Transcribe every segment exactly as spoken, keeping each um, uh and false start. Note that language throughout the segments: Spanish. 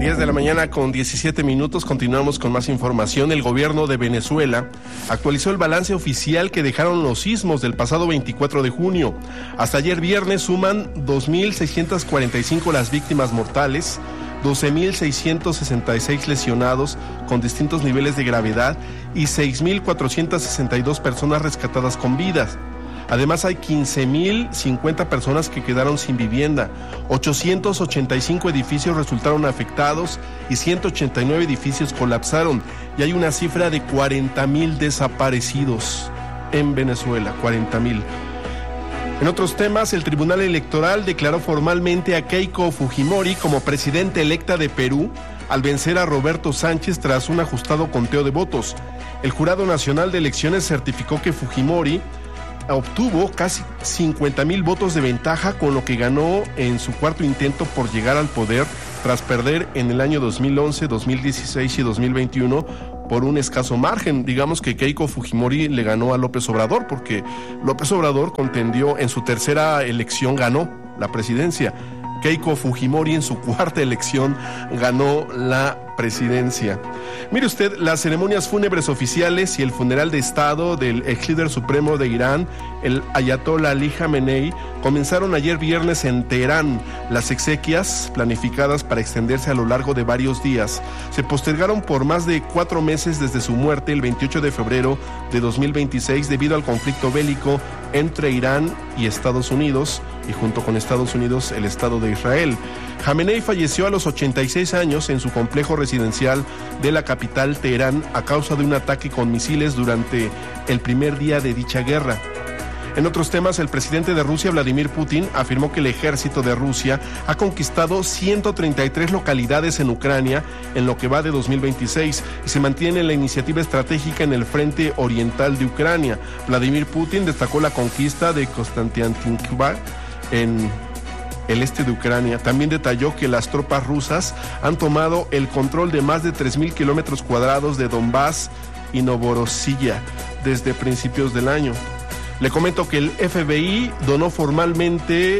diez de la mañana con diecisiete minutos, continuamos con más información. El gobierno de Venezuela actualizó el balance oficial que dejaron los sismos del pasado veinticuatro de junio. Hasta ayer viernes suman dos mil seiscientas cuarenta y cinco las víctimas mortales, doce mil seiscientos sesenta y seis lesionados con distintos niveles de gravedad y seis mil cuatrocientas sesenta y dos personas rescatadas con vidas. Además hay quince mil cincuenta personas que quedaron sin vivienda, ochocientos ochenta y cinco edificios resultaron afectados y ciento ochenta y nueve edificios colapsaron, y hay una cifra de cuarenta mil desaparecidos en Venezuela, cuarenta mil. En otros temas, el Tribunal Electoral declaró formalmente a Keiko Fujimori como presidenta electa de Perú al vencer a Roberto Sánchez tras un ajustado conteo de votos. El Jurado Nacional de Elecciones certificó que Fujimori obtuvo casi cincuenta mil votos de ventaja, con lo que ganó en su cuarto intento por llegar al poder tras perder en el año dos mil once, dos mil dieciséis y dos mil veintiuno por un escaso margen. Digamos que Keiko Fujimori le ganó a López Obrador, porque López Obrador contendió en su tercera elección, ganó la presidencia. Keiko Fujimori en su cuarta elección ganó la presidencia. Mire usted, las ceremonias fúnebres oficiales y el funeral de Estado del ex líder supremo de Irán, el Ayatollah Ali Khamenei, comenzaron ayer viernes en Teherán. Las exequias, planificadas para extenderse a lo largo de varios días, se postergaron por más de cuatro meses desde su muerte el veintiocho de febrero de dos mil veintiséis debido al conflicto bélico entre Irán y Estados Unidos, y junto con Estados Unidos el Estado de Israel. Khamenei falleció a los ochenta y seis años en su complejo residencial de la capital Teherán a causa de un ataque con misiles durante el primer día de dicha guerra. En otros temas, el presidente de Rusia, Vladimir Putin, afirmó que el ejército de Rusia ha conquistado ciento treinta y tres localidades en Ucrania en lo que va de dos mil veintiséis y se mantiene la iniciativa estratégica en el frente oriental de Ucrania. Vladimir Putin destacó la conquista de Konstantinivka en el este de Ucrania. También detalló que las tropas rusas han tomado el control de más de tres mil kilómetros cuadrados de Donbass y Novorossiya desde principios del año. Le comento que el F B I donó formalmente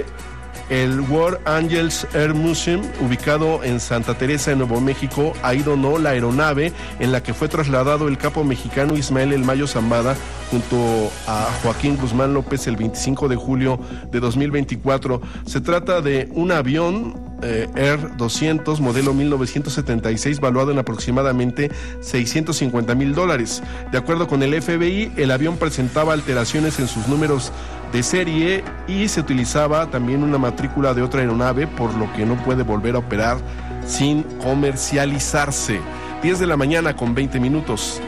el War Angels Air Museum, ubicado en Santa Teresa, en Nuevo México. Ahí donó la aeronave en la que fue trasladado el capo mexicano Ismael El Mayo Zambada junto a Joaquín Guzmán López el veinticinco de julio de dos mil veinticuatro. Se trata de un avión eh, Air doscientos, modelo mil novecientos setenta y seis, valuado en aproximadamente seiscientos cincuenta mil dólares. De acuerdo con el F B I, el avión presentaba alteraciones en sus números de serie y se utilizaba también una matrícula de otra aeronave, por lo que no puede volver a operar sin comercializarse. diez de la mañana con veinte minutos.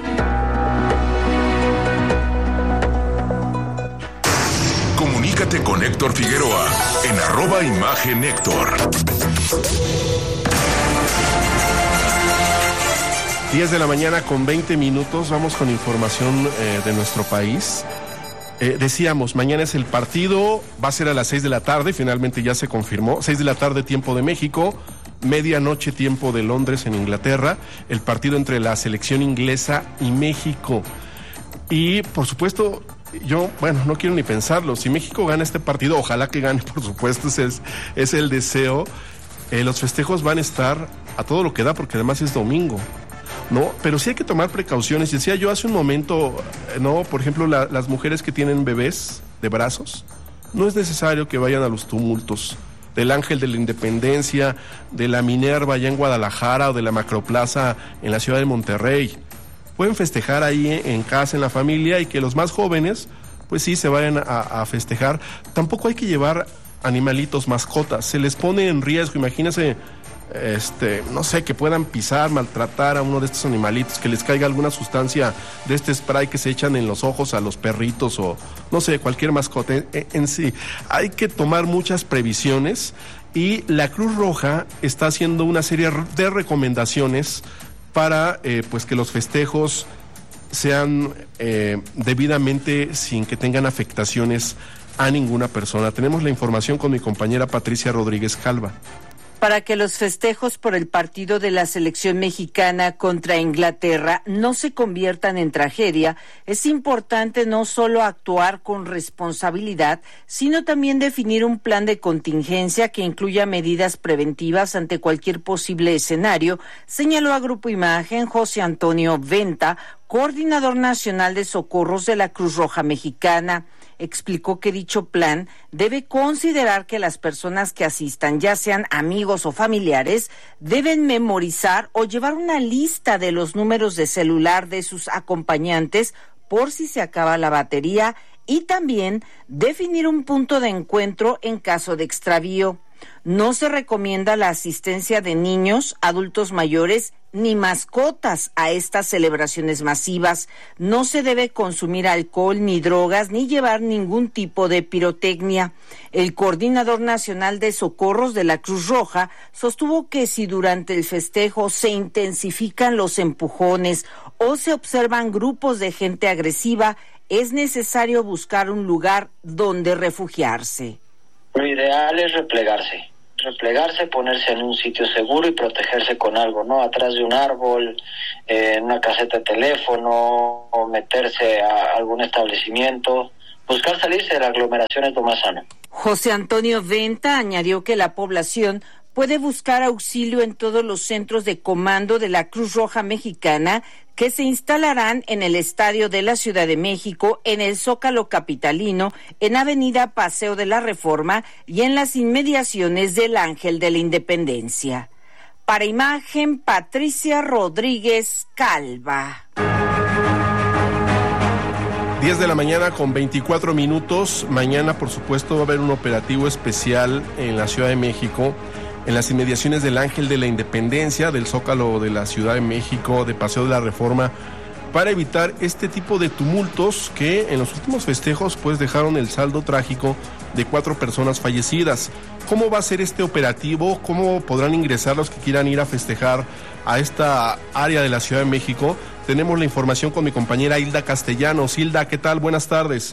Comunícate con Héctor Figueroa en arroba Imagen Héctor. diez de la mañana con veinte minutos, vamos con información eh, de nuestro país. Eh, decíamos, mañana es el partido, va a ser a las seis de la tarde, finalmente ya se confirmó, seis de la tarde tiempo de México, medianoche tiempo de Londres en Inglaterra, el partido entre la selección inglesa y México. Y por supuesto, yo, bueno, no quiero ni pensarlo, si México gana este partido, ojalá que gane, por supuesto, ese es, es el deseo, eh, los festejos van a estar a todo lo que da, porque además es domingo. No, pero sí hay que tomar precauciones. Decía yo hace un momento, no, por ejemplo, la, las mujeres que tienen bebés de brazos, no es necesario que vayan a los tumultos del Ángel de la Independencia, de la Minerva allá en Guadalajara o de la Macroplaza en la ciudad de Monterrey. Pueden festejar ahí en casa, en la familia, y que los más jóvenes, pues sí, se vayan a, a festejar. Tampoco hay que llevar animalitos, mascotas, se les pone en riesgo. Imagínense, este, no sé, que puedan pisar, maltratar a uno de estos animalitos, que les caiga alguna sustancia de este spray que se echan en los ojos a los perritos o, no sé, cualquier mascota en, en sí. Hay que tomar muchas previsiones y la Cruz Roja está haciendo una serie de recomendaciones para, eh, pues, que los festejos sean eh, debidamente sin que tengan afectaciones a ninguna persona. Tenemos la información con mi compañera Patricia Rodríguez Calva. Para que los festejos por el partido de la selección mexicana contra Inglaterra no se conviertan en tragedia, es importante no solo actuar con responsabilidad, sino también definir un plan de contingencia que incluya medidas preventivas ante cualquier posible escenario, señaló a Grupo Imagen José Antonio Venta, coordinador nacional de socorros de la Cruz Roja Mexicana. Explicó que dicho plan debe considerar que las personas que asistan, ya sean amigos o familiares, deben memorizar o llevar una lista de los números de celular de sus acompañantes por si se acaba la batería y también definir un punto de encuentro en caso de extravío. No se recomienda la asistencia de niños, adultos mayores ni mascotas a estas celebraciones masivas. No se debe consumir alcohol ni drogas ni llevar ningún tipo de pirotecnia. El coordinador nacional de socorros de la Cruz Roja sostuvo que si durante el festejo se intensifican los empujones o se observan grupos de gente agresiva, es necesario buscar un lugar donde refugiarse. Lo ideal es replegarse, replegarse, ponerse en un sitio seguro y protegerse con algo, ¿no? Atrás de un árbol, eh, en una caseta de teléfono, o meterse a algún establecimiento. Buscar salirse de la aglomeración es lo más sano. José Antonio Venta añadió que la población puede buscar auxilio en todos los centros de comando de la Cruz Roja Mexicana que se instalarán en el Estadio de la Ciudad de México, en el Zócalo capitalino, en Avenida Paseo de la Reforma y en las inmediaciones del Ángel de la Independencia. Para Imagen, Patricia Rodríguez Calva. diez de la mañana con veinticuatro minutos. Mañana, por supuesto, va a haber un operativo especial en la Ciudad de México, en las inmediaciones del Ángel de la Independencia, del Zócalo de la Ciudad de México, de Paseo de la Reforma, para evitar este tipo de tumultos que en los últimos festejos pues dejaron el saldo trágico de cuatro personas fallecidas. ¿Cómo va a ser este operativo? ¿Cómo podrán ingresar los que quieran ir a festejar a esta área de la Ciudad de México? Tenemos la información con mi compañera Hilda Castellanos. Hilda, ¿qué tal? Buenas tardes.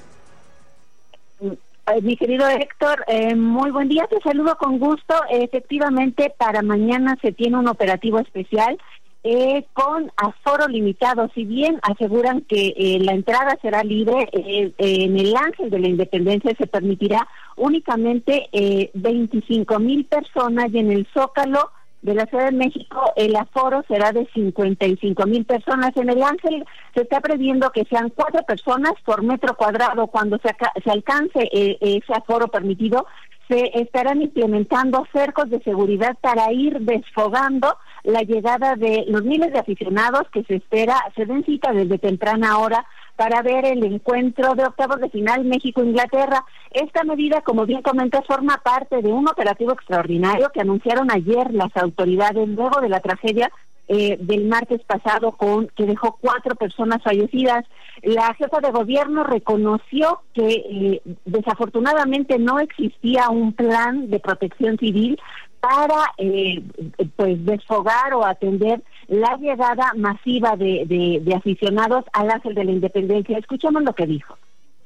Mi querido Héctor, eh, muy buen día, te saludo con gusto. Efectivamente, para mañana se tiene un operativo especial eh, con aforo limitado. Si bien aseguran que eh, la entrada será libre, eh, eh, en el Ángel de la Independencia se permitirá únicamente eh, veinticinco mil personas y en el Zócalo de la Ciudad de México el aforo será de cincuenta y cinco mil personas. En el Ángel se está previendo que sean cuatro personas por metro cuadrado. Cuando se, se alcance eh, ese aforo permitido, se estarán implementando cercos de seguridad para ir desfogando la llegada de los miles de aficionados que se espera, se den cita desde temprana hora para ver el encuentro de octavos de final México-Inglaterra. Esta medida, como bien comentas, forma parte de un operativo extraordinario que anunciaron ayer las autoridades luego de la tragedia eh, del martes pasado con que dejó cuatro personas fallecidas. La jefa de gobierno reconoció que eh, desafortunadamente no existía un plan de protección civil para eh, pues desfogar o atender la llegada masiva de, de, de aficionados al Ángel de la Independencia. Escuchamos lo que dijo.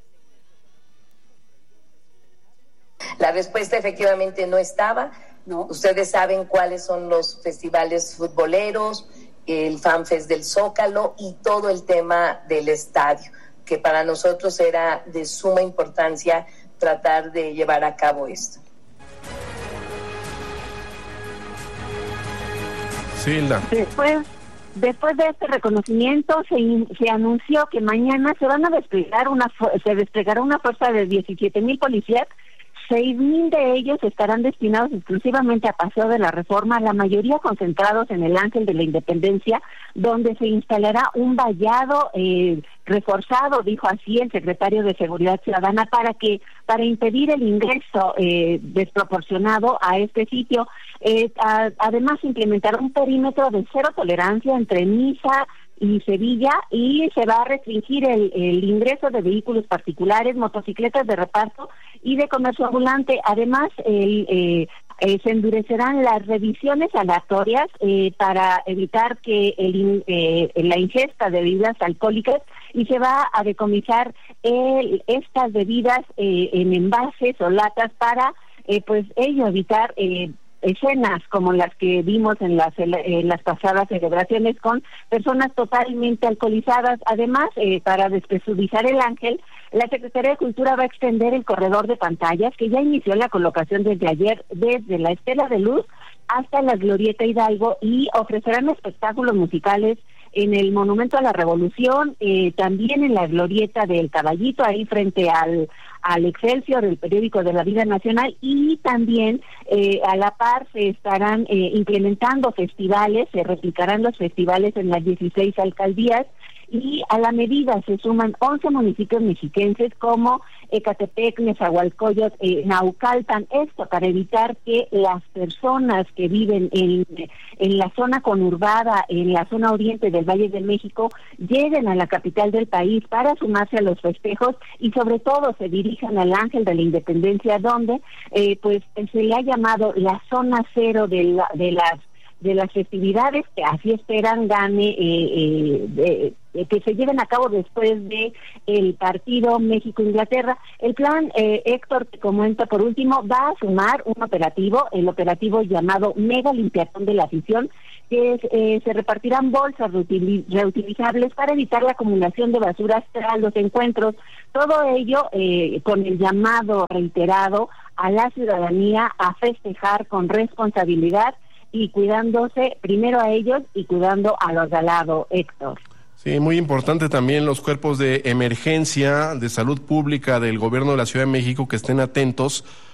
La respuesta efectivamente no estaba, ¿no? Ustedes saben cuáles son los festivales futboleros, el FanFest del Zócalo y todo el tema del estadio, que para nosotros era de suma importancia tratar de llevar a cabo esto. Sí, Hilda. Después, después de este reconocimiento se, se anunció que mañana se van a desplegar una se desplegará una fuerza de diecisiete mil policías. Seis mil de ellos estarán destinados exclusivamente a Paseo de la Reforma, la mayoría concentrados en el Ángel de la Independencia, donde se instalará un vallado eh, reforzado, dijo así el secretario de Seguridad Ciudadana, para que para impedir el ingreso eh, desproporcionado a este sitio. Eh, a, además, implementará un perímetro de cero tolerancia entre Niza y Sevilla, y se va a restringir el, el ingreso de vehículos particulares, motocicletas de reparto y de comercio ambulante. Además, el, eh, eh, se endurecerán las revisiones aleatorias eh, para evitar que el, eh, la ingesta de bebidas alcohólicas, y se va a decomisar el, estas bebidas eh, en envases o latas para, eh, pues, ello evitar eh, escenas como las que vimos en las, en las pasadas celebraciones con personas totalmente alcoholizadas. Además, eh, para despressurizar el ángel, la Secretaría de Cultura va a extender el corredor de pantallas que ya inició la colocación desde ayer, desde la Estela de Luz hasta la Glorieta Hidalgo, y ofrecerán espectáculos musicales en el Monumento a la Revolución, eh, también en la Glorieta del Caballito, ahí frente al, al Excelsior, el periódico de la vida nacional, y también eh, a la par se estarán eh, implementando festivales, se replicarán los festivales en las dieciséis alcaldías, y a la medida se suman once municipios mexiquenses como Ecatepec, Nezahualcóyotl, eh, Naucalpan, esto para evitar que las personas que viven en, en la zona conurbada, en la zona oriente del Valle de México, lleguen a la capital del país para sumarse a los festejos y sobre todo se dirijan al Ángel de la Independencia, donde eh, pues se le ha llamado la zona cero de, la, de las de las festividades, que así esperan gane, eh, eh, de, de, que se lleven a cabo después de el partido México-Inglaterra. El plan, eh, Héctor, te comento por último, va a sumar un operativo, el operativo llamado Mega Limpiatón de la Afición, que es, eh, se repartirán bolsas reutil- reutilizables para evitar la acumulación de basuras tras los encuentros. Todo ello eh, con el llamado reiterado a la ciudadanía a festejar con responsabilidad y cuidándose primero a ellos y cuidando a los de al lado, Héctor. Sí, muy importante también los cuerpos de emergencia de salud pública del gobierno de la Ciudad de México que estén atentos